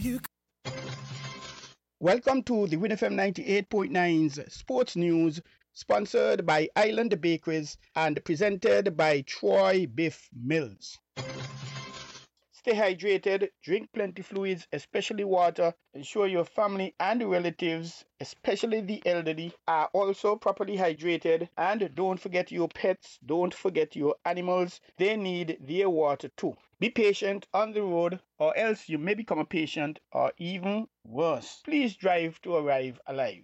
Welcome to the Win FM 98.9's Sports News, sponsored by Island Bakeries and presented by Troy Biff Mills. Stay hydrated, drink plenty fluids, especially water. Ensure your family and relatives, especially the elderly, are also properly hydrated. And don't forget your pets, don't forget your animals. They need their water too. Be patient on the road, or else you may become a patient, or even worse. Please drive to arrive alive.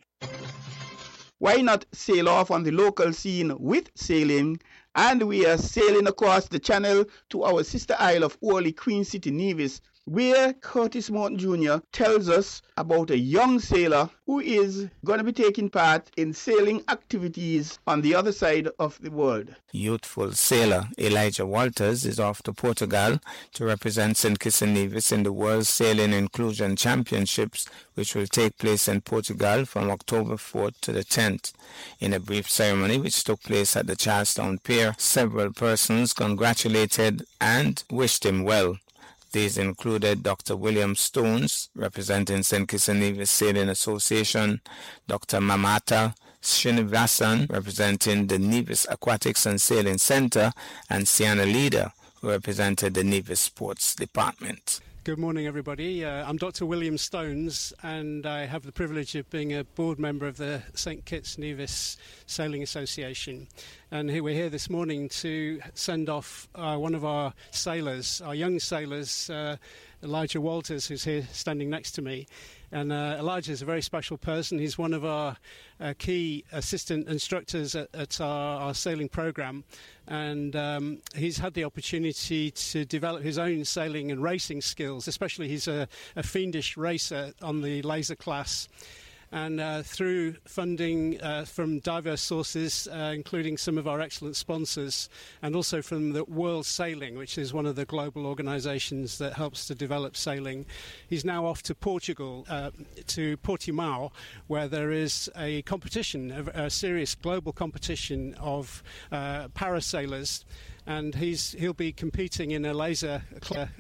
Why not sail off on the local scene with sailing? And we are sailing across the channel to our sister isle of Orly, Queen City, Nevis, where Curtis Morton Jr. tells us about a young sailor who is going to be taking part in sailing activities on the other side of the world. Youthful sailor Elijah Walters is off to Portugal to represent St. Kitts and Nevis in the World Sailing Inclusion Championships, which will take place in Portugal from October 4th to the 10th. In a brief ceremony which took place at the Charlestown Pier, several persons congratulated and wished him well. These included Dr. William Stones, representing St. Kitts and Nevis Sailing Association, Dr. Mamata Srinivasan, representing the Nevis Aquatics and Sailing Center, and Sienna Leader, who represented the Nevis Sports Department. Good morning, everybody. I'm Dr. William Stones, and I have the privilege of being a board member of the St. Kitts Nevis Sailing Association. And we're here this morning to send off one of our sailors, our young sailors, Elijah Walters, who's here standing next to me. And Elijah is a very special person. He's one of our key assistant instructors at our sailing program. And he's had the opportunity to develop his own sailing and racing skills, especially he's a fiendish racer on the laser class. And through funding from diverse sources, including some of our excellent sponsors, and also from the World Sailing, which is one of the global organisations that helps to develop sailing, he's now off to Portugal, to Portimao, where there is a competition, a serious global competition of parasailers, and he'll be competing in a laser